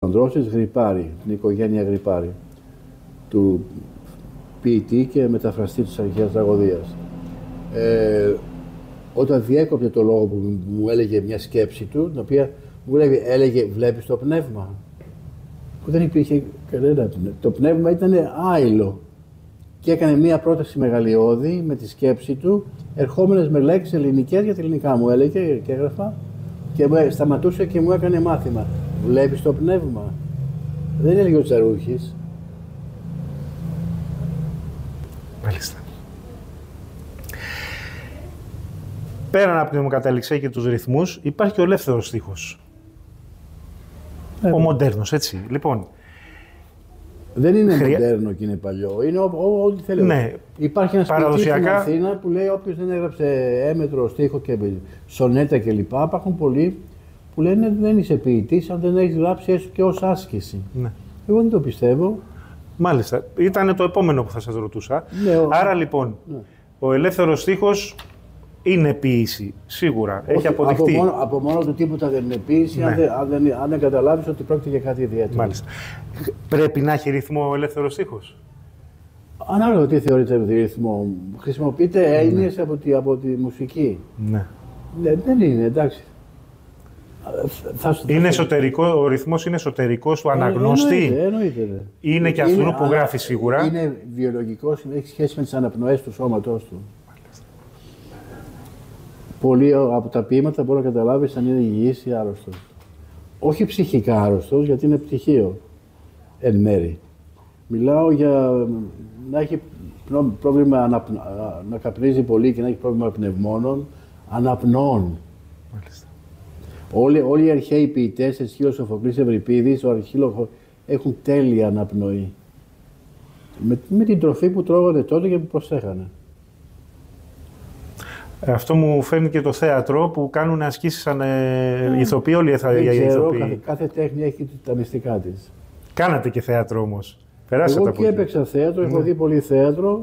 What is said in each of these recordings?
ανδρός της Γρυπάρη, την οικογένεια Γρυπάρη, του ποιητή και μεταφραστή της αρχαίας τραγωδίας. Όταν διέκοπτε το λόγο που μου έλεγε μια σκέψη του, την οποία μου έλεγε «Βλέπεις το πνεύμα», που δεν υπήρχε κανένα πνεύμα. Το πνεύμα ήταν άειλο και έκανε μια πρόταση μεγαλειώδη με τη σκέψη του, ερχόμενες με λέξεις ελληνικές για τα ελληνικά μου έλεγε και έγραφα και σταματούσε και μου έκανε μάθημα. «Βλέπεις το πνεύμα». Δεν έλεγε ο Τσαρούχης. Μάλιστα. Πέραν από την ομοκατάληξη και τους ρυθμούς, υπάρχει και ο ελεύθερος στίχος. Ο μοντέρνος, έτσι. Λοιπόν, δεν είναι μοντέρνο και είναι παλιό. Είναι ό,τι θέλει. Ναι. Υπάρχει ένα σπίτι στην Αθήνα που λέει όποιος δεν έγραψε έμετρο στίχο και σονέτα κλπ. Υπάρχουν πολλοί που λένε δεν είσαι ποιητής αν δεν έχεις γράψει έστω και ως άσκηση. Ναι. Εγώ δεν το πιστεύω. Μάλιστα. Ήταν το επόμενο που θα σας ρωτούσα. Ναι, άρα λοιπόν, ο ελεύθερος στίχος είναι ποίηση, σίγουρα. Έχει αποδειχτεί. Από μόνο του τίποτα δεν είναι ποίηση, αν δεν καταλάβεις ότι πρόκειται για κάτι ιδιαίτερο. Μάλιστα. Πρέπει να έχει ρυθμό ο ελεύθερος στίχος. Ανάλογα τι θεωρείται ρυθμό. Χρησιμοποιείται έννοιες από τη μουσική. Ναι. Δεν είναι, εντάξει. Είναι εσωτερικό, ο ρυθμός είναι εσωτερικός του αναγνώστη. Εννοείται. Είναι και αυτού που γράφει σίγουρα. Είναι βιολογικός, έχει σχέση με τις αναπνοές του σώματός του. Πολλοί από τα ποίηματα μπορεί να καταλάβεις αν είναι υγιής ή άρρωστος. Όχι ψυχικά άρρωστος, γιατί είναι πτυχίο εν μέρη. Μιλάω για να έχει πρόβλημα να καπνίζει πολύ και να έχει πρόβλημα πνευμόνων, αναπνοών. Μάλιστα. Όλοι οι αρχαίοι ποιητές, Αισχύλος, Σοφοκλής, Ευρυπίδης, ο Αρχίλογος, έχουν τέλεια αναπνοή. Με την τροφή που τρώγανε τότε και που προσέχανε. Αυτό μου φέρνει και το θέατρο που κάνουν ασκήσεις σαν ηθοποιοί, όλοι οι ηθοποιοί. Κάθε τέχνη έχει τα μυστικά της. Κάνατε και θέατρο όμως. Περάσατε εγώ και έπαιξα θέατρο, έχω δει πολύ θέατρο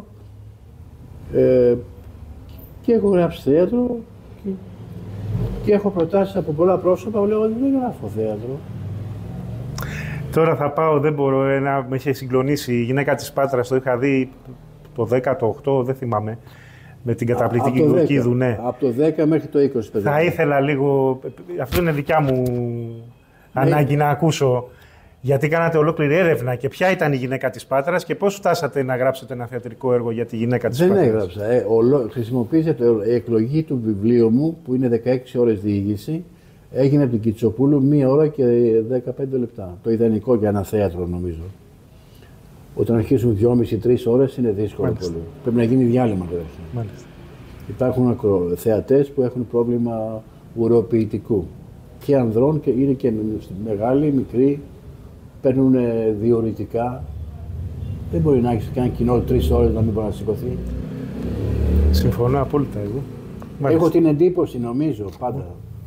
και έχω γράψει θέατρο και έχω προτάσεις από πολλά πρόσωπα που λέω ότι δεν γράφω θέατρο. Τώρα θα πάω, δεν μπορώ, με είχε συγκλονίσει η γυναίκα της Πάτρας, το είχα δει το 10, το 8, δεν θυμάμαι. Με την καταπληκτική Κουρκίδου, ναι. Από το 10 μέχρι το 20. Παιδιά. Θα ήθελα λίγο, αυτό είναι δικιά μου ανάγκη να ακούσω, γιατί κάνατε ολόκληρη έρευνα και ποια ήταν η γυναίκα της Πάτρας και πώς φτάσατε να γράψετε ένα θεατρικό έργο για τη γυναίκα της Πάτρας. Δεν έγραψα. Χρησιμοποίησα η εκλογή του βιβλίου μου, που είναι 16 ώρες διήγηση, έγινε από την Κιτσοπούλου 1 ώρα και 15 λεπτά. Το ιδανικό για ένα θέατρο, νομίζω. Όταν αρχίσουν 2,5-3 ώρες είναι δύσκολο. Μάλιστα. Πολύ. Πρέπει να γίνει διάλειμμα καταρχήν. Υπάρχουν θεατές που έχουν πρόβλημα ουροποιητικού. Και ανδρών και είναι και μεγάλοι, μικροί, παίρνουν διουρητικά. Δεν μπορεί να έχει κάνει κοινό 3 ώρες να μην μπορεί να σηκωθεί. Συμφωνώ απόλυτα εγώ. Έχω την εντύπωση, νομίζω, πάντα.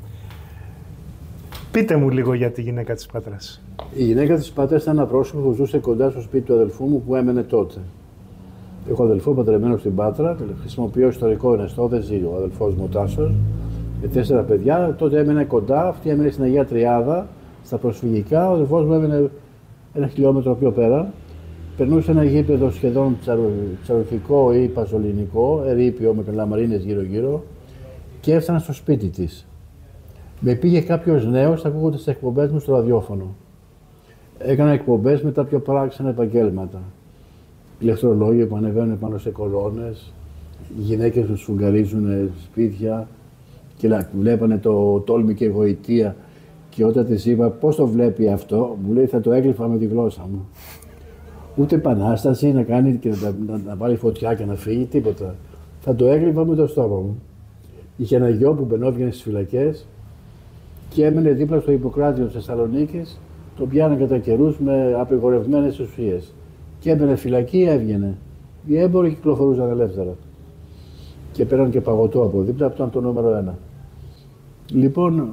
Πείτε μου λίγο για τη γυναίκα της Πάτρας. Η γυναίκα της Πάτρας ήταν ένα πρόσωπο που ζούσε κοντά στο σπίτι του αδελφού μου που έμενε τότε. Έχω αδελφό παντρεμένο στην Πάτρα, χρησιμοποιώ ιστορικό ενεστό, δεν ζει ο αδελφός μου Τάσος, με 4 παιδιά. Τότε έμενε κοντά, αυτή έμενε στην Αγία Τριάδα, στα προσφυγικά. Ο αδελφός μου έμενε 1 χιλιόμετρο πιο πέρα. Περνούσε ένα γήπεδο σχεδόν τσαρουχικό ή παζολινικό, ερείπιο με λαμαρίνες γύρω-γύρω και έφτανα στο σπίτι της. Με πήγε κάποιος νέος ακούγοντας τις εκπομπές μου στο ραδιόφωνο. Έκανα εκπομπές με τα πιο παράξενα επαγγέλματα. Ηλεκτρολόγοι που ανεβαίνουν πάνω σε κολόνες, γυναίκες που σφουγγαρίζουν σπίτια και βλέπανε το τόλμη και γοητεία. Και όταν της είπα πώς το βλέπει αυτό, μου λέει θα το έγλυφα με τη γλώσσα μου. Ούτε επανάσταση να κάνει και να βάλει φωτιά και να φύγει, τίποτα. Θα το έγλυφα με το στόμα μου. Είχε ένα γιο που μπαινόβγαινε στις φυλακές και έμενε δίπλα στο Ιπποκράτιο της Θεσσαλονίκης. Τον πιάναν κατά καιρούς με απειγορευμένες ουσίες. Και έμπαινε φυλακή, έβγαινε. Οι έμποροι κυκλοφορούσαν ελεύθερα. Και πέραν και παγωτό από δίπλα, αυτό ήταν το νούμερο 1. Λοιπόν,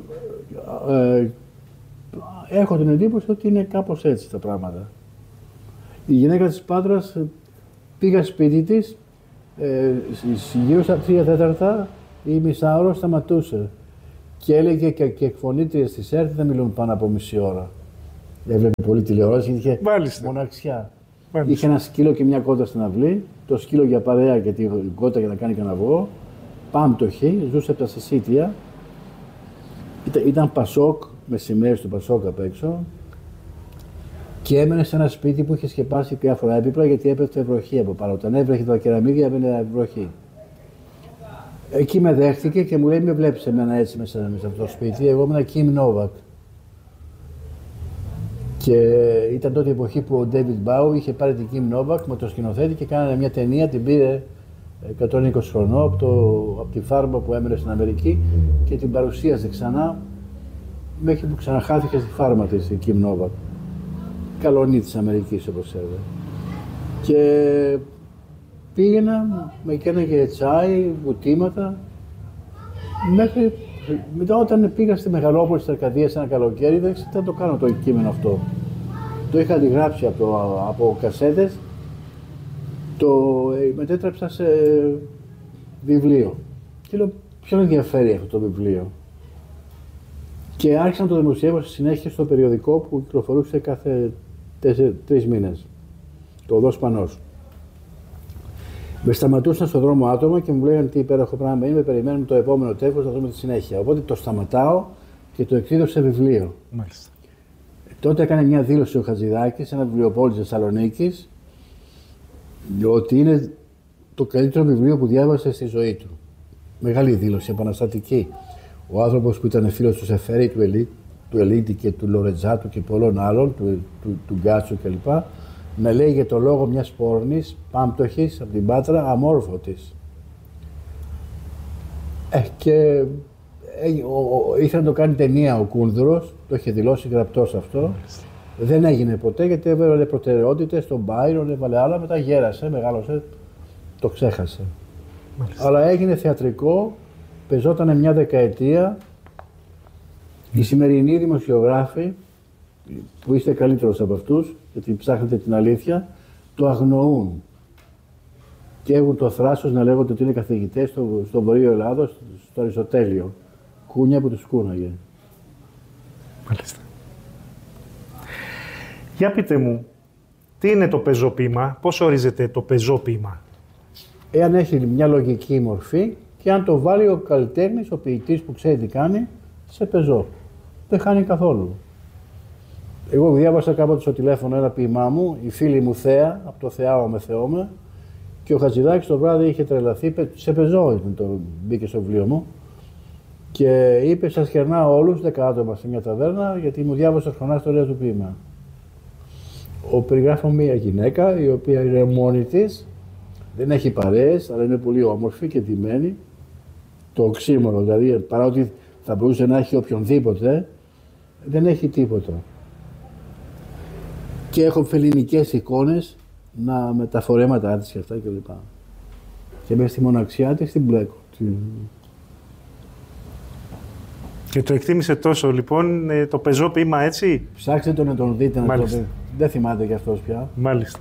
έχω την εντύπωση ότι είναι κάπως έτσι τα πράγματα. Η γυναίκα της Πάτρας πήγα σπίτι της, γύρω στα 3/4 ή μισάωρο σταματούσε. Και έλεγε και εκφωνήτριες της ΕΡΤ δεν μιλούν πάνω από μισή ώρα. Έβλεπε πολύ τηλεόραση, είχε Μάλιστα. μοναξιά. Μάλιστα. Είχε ένα σκύλο και μια κότα στην αυλή. Το σκύλο για παρέα και την κότα για να κάνει κανένα αυγό. Πάμπτωχη, ζούσε από τα Σισίτια. Ήταν Πασόκ, με σημαίες του Πασόκ απ' έξω. Και έμενε σε ένα σπίτι που είχε σκεπάσει διάφορα έπιπλα γιατί έπεφτε βροχή από πάνω. Όταν έβρεχε τα κεραμίδια, έβαινε βροχή. Εκεί με δέχτηκε και μου λέει: με βλέπεις εμένα έτσι μέσα σε αυτό το σπίτι. Εγώ ήμουν Κιμ Νόβακ. Και ήταν τότε η εποχή που ο Ντέιβιντ Μπάου είχε πάρει την Κιμ Νόβακ με το σκηνοθέτη και κάνανε μια ταινία, την πήρε 120 χρονών από τη φάρμα που έμενε στην Αμερική και την παρουσίασε ξανά μέχρι που ξαναχάθηκε στη φάρμα της η Κιμ Νόβακ. Καλονή της Αμερικής, όπως έλεγε. Και πήγαινα, με καίνε τσάι, βουτήματα, μέχρι μετά όταν πήγα στη Μεγαλόπολη, στην Αρκαδία, ένα καλοκαίρι, δεν ξέρω τι θα το κάνω το κείμενο αυτό. Το είχα αντιγράψει από κασέτες, το μετέτρεψα σε βιβλίο. Και λέω, ποιον ενδιαφέρει αυτό το βιβλίο. Και άρχισα να το δημοσιεύω στη συνέχεια στο περιοδικό που κυκλοφορούσε κάθε 3 μήνες. Το Οδός Πανός. Με σταματούσαν στον δρόμο άτομα και μου λέγανε τι υπέροχο πράγμα είναι, περιμένουμε το επόμενο τεύχος να δούμε τη συνέχεια. Οπότε το σταματάω και το εκδίδω σε βιβλίο. Μάλιστα. Τότε έκανε μια δήλωση ο Χατζηδάκης σε ένα βιβλιοπόλη της Θεσσαλονίκης ότι είναι το καλύτερο βιβλίο που διάβασε στη ζωή του. Μεγάλη δήλωση, επαναστατική. Ο άνθρωπος που ήταν φίλος του Σεφέρη, του Ελίτη και του Λορετζάτου και πολλών άλλων, του Γκάτσου κλπ. Με λέει για το λόγο μιας πόρνης, πάμπτωχης, από την Πάτρα, αμόρφωτης. Και ήθελε να το κάνει ταινία ο Κούνδουρος, το είχε δηλώσει γραπτός αυτό. Δεν έγινε ποτέ γιατί έβαλε προτεραιότητες στον Μπάιρον, έβαλε άλλα, μετά γέρασε, μεγάλωσε, το ξέχασε. Μάλιστα. Αλλά έγινε θεατρικό, πεζόταν μια δεκαετία. Οι σημερινοί δημοσιογράφοι, που είστε καλύτερος από αυτούς, γιατί ψάχνετε την αλήθεια, το αγνοούν. Και έχουν το θράσος να λέγονται ότι είναι καθηγητές στο Βορείο Ελλάδος, στο Αριστοτέλειο. Κούνια που τους κούναγε. Μάλιστα. Για πείτε μου, τι είναι το πεζόποίημα, πώς ορίζεται το πεζόποίημα? Εάν έχει μια λογική μορφή και αν το βάλει ο καλλιτέχνης, ο ποιητής που ξέρει τι κάνει, σε πεζό. Δεν χάνει καθόλου. Εγώ διάβασα κάποτε στο τηλέφωνο ένα ποίημά μου, η φίλη μου Θέα, από το Θεάω με Θεώμε, και ο Χατζηδάκης το βράδυ είχε τρελαθεί, σε πεζό μπήκε στο βιβλίο μου και είπε: σας χαιρνάω όλους, 10 άτομα σε μια ταβέρνα, γιατί μου διάβασε χρονά στο ωραίο του ποίημα. Περιγράφω μια γυναίκα η οποία είναι μόνη της, δεν έχει παρέες, αλλά είναι πολύ όμορφη και ντυμένη. Το οξύμορο, δηλαδή, παρά ότι θα μπορούσε να έχει οποιονδήποτε, δεν έχει τίποτα. Και έχω φελληνικές εικόνες με τα φορέματά της και αυτά κλπ. Και μέσα στη μοναξιά της την μπλέκω. Και το εκτίμησε τόσο λοιπόν το πεζόποίημα, έτσι. Ψάξτε το να τον δείτε, να το δείτε. Δεν θυμάται κι αυτός πια. Μάλιστα.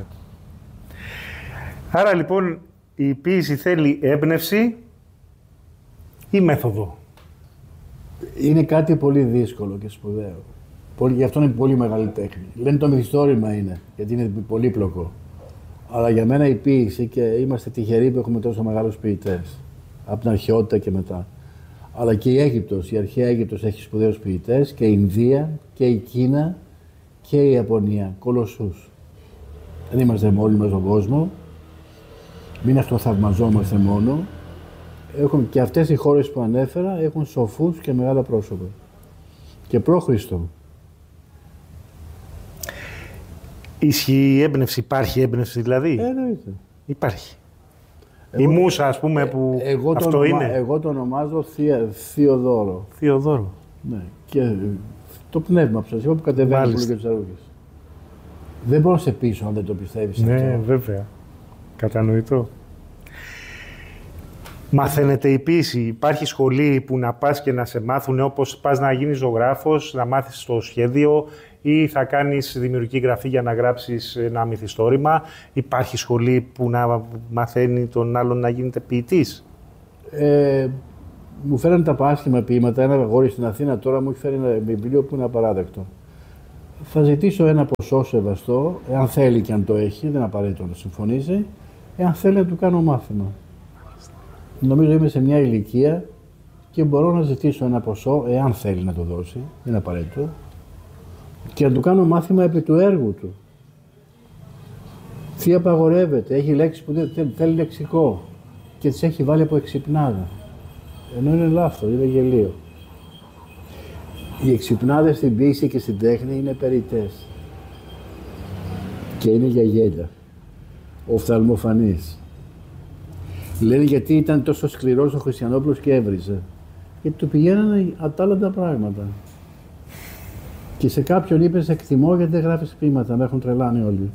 Άρα λοιπόν η ποίηση θέλει έμπνευση ή μέθοδο? Είναι κάτι πολύ δύσκολο και σπουδαίο. Γι' αυτό είναι πολύ μεγάλη τέχνη. Λένε το μυθιστόρημα είναι, γιατί είναι πολύπλοκο. Αλλά για μένα η ποίηση, και είμαστε τυχεροί που έχουμε τόσο μεγάλους ποιητές, από την αρχαιότητα και μετά. Αλλά και η Αίγυπτος, η αρχαία Αίγυπτος έχει σπουδαίους ποιητές, και η Ινδία και η Κίνα και η Ιαπωνία, κολοσσούς. Δεν είμαστε όλοι μας στον κόσμο, μην αυτοθαυμαζόμαστε μόνο. Έχουν, και αυτές οι χώρες που ανέφερα έχουν σοφούς και μεγάλα πρόσωπα. Και προ-Χριστό. Ισχύει η έμπνευση, υπάρχει έμπνευση δηλαδή? Εννοείται. Υπάρχει. Η Μούσα, ας πούμε, που αυτό είναι. Εγώ το ονομάζω Θεοδόρο. Θεοδόρο. Ναι. Και το πνεύμα που σας είπα που κατεβαίνει πολύ και τους αργούς. Δεν μπορώ να σε πείσω αν δεν το πιστεύεις. Ναι, αυτό. βέβαια. Κατανοητό. Μαθαίνετε η ποίηση. Υπάρχει σχολή που να πας και να σε μάθουν, όπως πας να γίνεις ζωγράφος, να μάθεις το σχέδιο, ή θα κάνεις δημιουργική γραφή για να γράψεις ένα μυθιστόρημα? Υπάρχει σχολή που να μαθαίνει τον άλλον να γίνεται ποιητής? Μου φέραν τα άσχημα ποίηματα. Ένα αγόρι στην Αθήνα τώρα μου έχει φέρει ένα βιβλίο που είναι απαράδεκτο. Θα ζητήσω ένα ποσό σεβαστό, εάν θέλει και αν το έχει, δεν απαραίτητο να συμφωνήσει, εάν θέλει να του κάνω μάθημα. Νομίζω είμαι σε μια ηλικία και μπορώ να ζητήσω ένα ποσό, εάν θέλει να το δώσει, δεν είναι απαραίτητο, και να του κάνω μάθημα επί του έργου του. Τι απαγορεύεται, έχει λέξεις που δεν θέλει λεξικό και τις έχει βάλει από εξυπνάδα. Ενώ είναι λάθος, είναι γελίο. Οι εξυπνάδες στην ποίηση και στην τέχνη είναι περιττές και είναι για γέλια. Οφθαλμοφανής. Λένε γιατί ήταν τόσο σκληρός ο Χριστιανόπουλος και έβριζε. Γιατί του πηγαίνανε ατάλλαντα πράγματα. Και σε κάποιον είπε, σε εκτιμώ γιατί δεν γράφεις ποίηματα, με έχουν τρελάνει όλοι.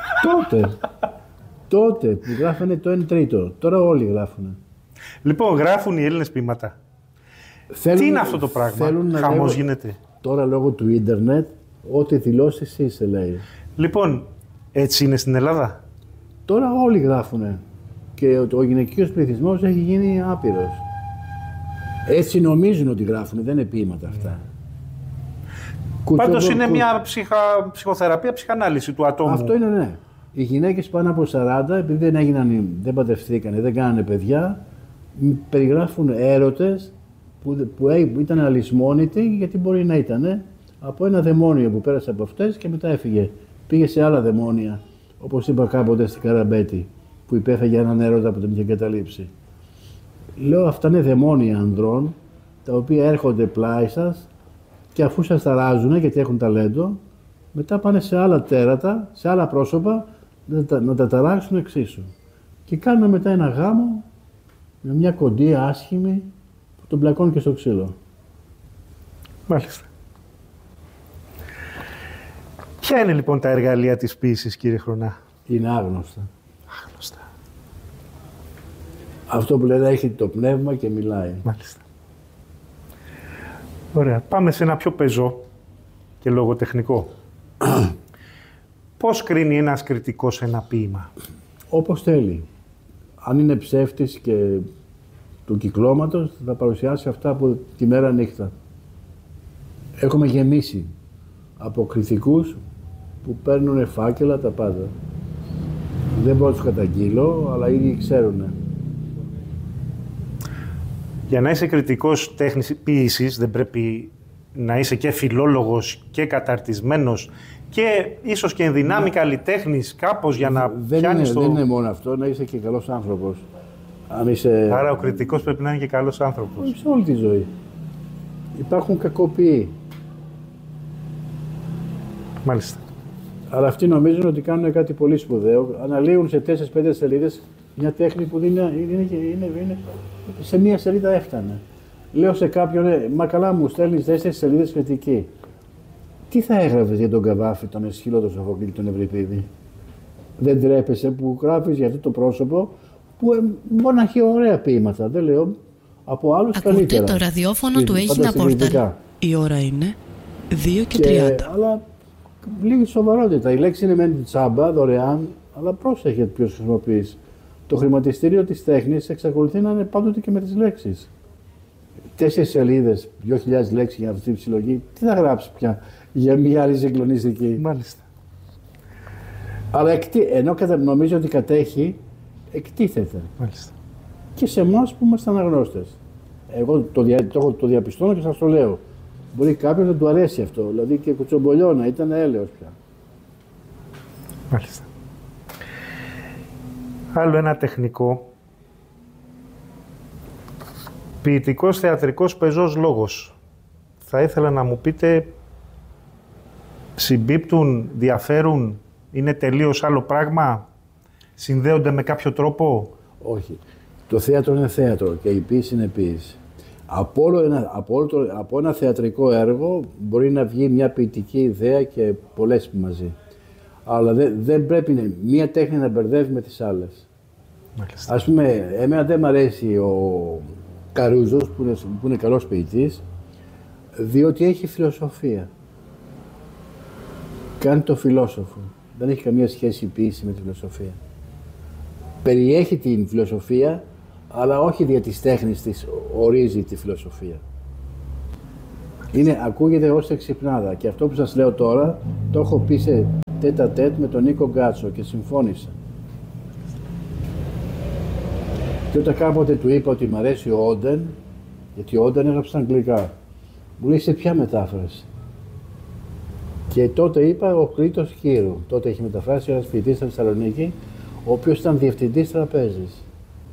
τότε που γράφανε το 1/3, τώρα όλοι γράφουνε. Λοιπόν, γράφουν οι Έλληνες ποίηματα. Τι είναι αυτό το πράγμα, χαμός γίνεται. Τώρα λόγω του ίντερνετ, ό,τι δηλώσεις είσαι, λέει. Λοιπόν, έτσι είναι στην Ελλάδα. Τώρα όλοι γράφουνε. Και ο γυναικείος πληθυσμός έχει γίνει άπειρος. Έτσι νομίζουν ότι γράφουνε, δεν είναι ποίηματα αυτά. Πάντως είναι μια ψυχοθεραπεία, ψυχανάλυση του ατόμου. Αυτό είναι, ναι. Οι γυναίκες πάνω από 40, επειδή δεν παντρευτήκανε, δεν κάνανε παιδιά, περιγράφουν έρωτες που ήταν αλυσμόνητοι, γιατί μπορεί να ήταν από ένα δαιμόνιο που πέρασε από αυτές και μετά έφυγε. Πήγε σε άλλα δαιμόνια, όπως είπα κάποτε στην Καραμπέτη, που υπέφεγε έναν έρωτα που τον είχε εγκαταλείψει. Λέω, αυτά είναι δαιμόνια ανδρών, τα οποία έρχονται πλάι σας και αφού σας ταράζουν, γιατί έχουν ταλέντο, μετά πάνε σε άλλα τέρατα, σε άλλα πρόσωπα, να τα ταράξουν εξίσου. Και κάνουν μετά ένα γάμο με μια κοντή άσχημη που τον πλακώνει και στο ξύλο. Μάλιστα. Ποια είναι λοιπόν τα εργαλεία της ποίησης, κύριε Χρονά? Είναι άγνωστα. Αυτό που λένε έχει το πνεύμα και μιλάει. Μάλιστα. Ωραία. Πάμε σε ένα πιο πεζό και λογοτεχνικό. Πώς κρίνει ένας κριτικός ένα ποίημα? Όπως θέλει. Αν είναι ψεύτης και του κυκλώματος, θα παρουσιάσει αυτά από τη μέρα νύχτα. Έχουμε γεμίσει από κριτικούς που παίρνουν φάκελα τα πάντα. Δεν μπορώ να τους καταγγείλω, αλλά ήδη ξέρουνε. Για να είσαι κριτικός τέχνης ποίησης, δεν πρέπει να είσαι και φιλόλογος και καταρτισμένος και ίσως και ενδυνάμει καλλιτέχνης κάπως για να πιάνεις το... Δεν είναι μόνο αυτό, να είσαι και καλός άνθρωπος. Αν είσαι... Άρα ο κριτικός πρέπει να είναι και καλός άνθρωπος. Σε όλη τη ζωή. Υπάρχουν κακοποιοί. Μάλιστα. Αλλά αυτοί νομίζουν ότι κάνουν κάτι πολύ σπουδαίο. Αναλύουν σε 4-5 σελίδες μια τέχνη που είναι σε μία σελίδα έφτανε. Λέω σε κάποιον, μα καλά μου στέλνεις 4 σελίδες κριτική. Τι θα έγραφες για τον Καβάφη, τον Εσχύλο, τον Σοφοκλή, τον Ευρυπίδη? Δεν τρέπεσαι που γράφεις για αυτό το πρόσωπο που μπορεί να έχει ωραία ποίηματα, δεν λέω, από άλλους καλύτερα. Ακούτε το ραδιόφωνο του Έγινα Πόρταλ. Η ώρα είναι 2:30. Αλλά λίγη σοβαρότητα. Η λέξη είναι μεν τσάμπα, δωρεάν, αλλά πρόσεχε ποιος χρησιμοποιείς. Το χρηματιστήριο της τέχνης εξακολουθεί να είναι πάντοτε και με τις λέξεις. 4 σελίδες, 2.000 λέξεις για αυτή τη συλλογή, τι θα γράψει πια για μια άλλη συγκλονιστική? Μάλιστα. Αλλά ενώ νομίζω ότι κατέχει, εκτίθεται. Μάλιστα. Και σε εμάς που είμαστε αναγνώστες. Εγώ το διαπιστώνω και σας το λέω. Μπορεί κάποιος να του αρέσει αυτό, δηλαδή και κουτσομπολιώνα, ήταν έλεος πια. Μάλιστα. Άλλο ένα τεχνικό. Ποιητικός, θεατρικός, πεζός λόγος. Θα ήθελα να μου πείτε, συμπίπτουν, διαφέρουν, είναι τελείως άλλο πράγμα, συνδέονται με κάποιο τρόπο? Όχι. Το θέατρο είναι θέατρο και η ποίηση είναι ποίηση. Από ένα θεατρικό έργο μπορεί να βγει μια ποιητική ιδέα και πολλές μαζί. Αλλά δεν πρέπει μία τέχνη να μπερδεύει με τις άλλες. Μάλιστα. Ας πούμε, εμένα δεν μ' αρέσει ο Καρούζος που είναι καλός ποιητής, διότι έχει φιλοσοφία. Κάνει το φιλόσοφο. Δεν έχει καμία σχέση η ποίηση με τη φιλοσοφία. Περιέχει την φιλοσοφία, αλλά όχι δια της τέχνης της ορίζει τη φιλοσοφία. Ακούγεται ως εξυπνάδα και αυτό που σας λέω τώρα το έχω πει σε τέτα-τέτ με τον Νίκο Γκάτσο και συμφώνησα. Και όταν κάποτε του είπα ότι μ' αρέσει ο Όντεν, γιατί ο Όντεν έγραψε στα αγγλικά, μου λέει σε ποια μετάφραση. Και τότε είπα ο Κρήτος Κύρου. Τότε έχει μεταφράσει ένας φοιτητής στη Θεσσαλονίκη, ο οποίος ήταν διευθυντής τραπέζης.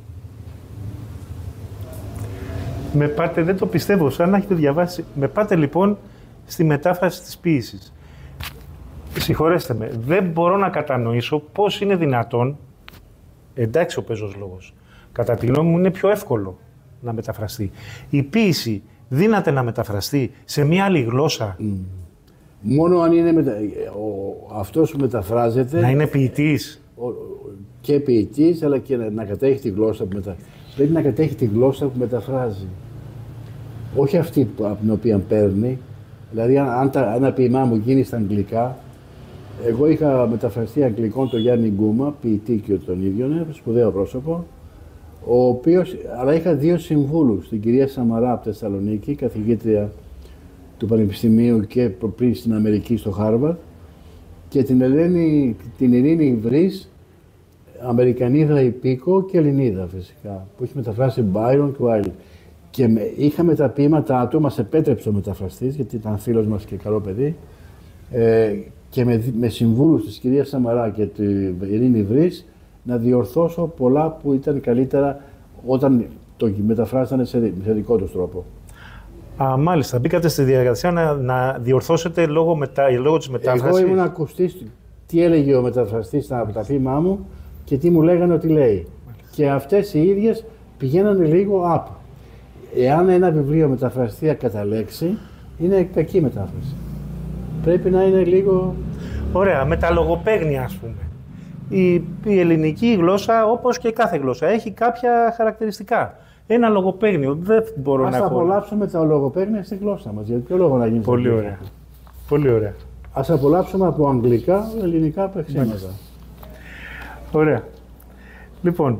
Με πάτε, δεν το πιστεύω, σαν να έχετε διαβάσει. Με πάτε λοιπόν στη μετάφραση της ποίησης. Συγχωρέστε με, δεν μπορώ να κατανοήσω πώς είναι δυνατόν, εντάξει ο παίζος λόγος, κατά τη γνώμη μου είναι πιο εύκολο να μεταφραστεί. Η ποίηση δύναται να μεταφραστεί σε μια άλλη γλώσσα. Μόνο αν είναι αυτός που μεταφράζεται... Να είναι ποιητής. Και ποιητής, αλλά και να κατέχει τη γλώσσα που μεταφράζει. Πρέπει να κατέχει τη γλώσσα που μεταφράζει. Όχι αυτή από την οποία παίρνει. Δηλαδή, αν ένα ποίημά μου γίνει στα αγγλικά, εγώ είχα μεταφραστεί αγγλικών τον Γιάννη Γκούμα, ποιητή και τον ίδιο, σπουδαίο πρόσωπο, ο οποίος, αλλά είχα δύο συμβούλους, την κυρία Σαμαρά από Θεσσαλονίκη, καθηγήτρια του Πανεπιστημίου και πριν στην Αμερική στο Χάρβαρντ, και την Ειρήνη Βρύς, Αμερικανίδα υπήκο και Ελληνίδα φυσικά, που έχει μεταφράσει Byron και Wilde. Και είχαμε τα ποίηματά του, μας επέτρεψε ο μεταφραστής, γιατί ήταν φίλος μας και καλό παιδί, και με συμβούλους της κυρίας Σαμαρά και τη Ειρήνη Βρύς να διορθώσω πολλά που ήταν καλύτερα όταν το μεταφράσανε σε δικό τους τρόπο. Μάλιστα, μπήκατε στη διαδικασία να διορθώσετε λόγω της μετάφρασης. Εγώ ήμουν ακουστής τι έλεγε ο μεταφραστής από τα ποίημά μου και τι μου λέγανε ότι λέει. Μάλιστα. Και αυτές οι ίδιες πηγαίνανε λίγο up. Εάν ένα βιβλίο μεταφραστεί κατά λέξη, είναι κακή μετάφραση. Πρέπει να είναι λίγο... Ωραία, με τα λογοπαίγνια ας πούμε. Η ελληνική γλώσσα, όπως και κάθε γλώσσα, έχει κάποια χαρακτηριστικά. Ένα λογοπαίγνιο, δεν μπορώ να έχω... Ας απολαύσουμε τα λογοπαίγνια στη γλώσσα μας, γιατί ποιο λόγο να γίνει... Πολύ ωραία. Πολύ ωραία. Ας απολαύσουμε από αγγλικά, ελληνικά παίξηματα. Ωραία. Λοιπόν,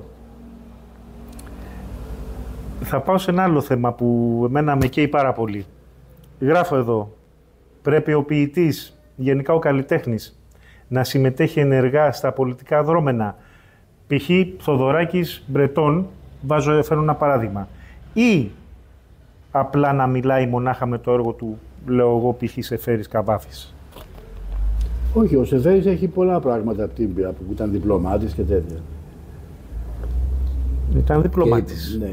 θα πάω σε ένα άλλο θέμα που εμένα με καίει πάρα πολύ. Γράφω εδώ, πρέπει ο ποιητής, γενικά ο καλλιτέχνης, να συμμετέχει ενεργά στα πολιτικά δρόμενα. Π.χ. Θοδωράκης, Μπρετών, φέρνω ένα παράδειγμα. Ή απλά να μιλάει μονάχα με το έργο του, λέω εγώ, π.χ. Σεφέρης Καβάφης. Όχι, ο Σεφέρης έχει πολλά πράγματα που ήταν διπλωμάτης και τέτοια. Ήταν διπλωμάτης. Ναι.